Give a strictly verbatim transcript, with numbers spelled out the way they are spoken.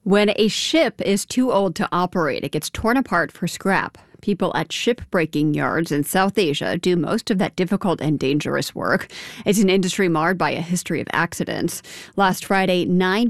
When a ship is too old to operate, it gets torn apart for scrap. People at shipbreaking yards in South Asia do most of that difficult and dangerous work. It's an industry marred by a history of accidents. Last Friday, nine